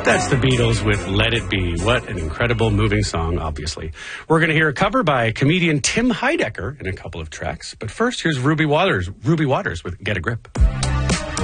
That's the Beatles with Let It Be. What an incredible, moving song, obviously. We're going to hear a cover by comedian Tim Heidecker in a couple of tracks. But first, here's Ruby Waters with Get a Grip.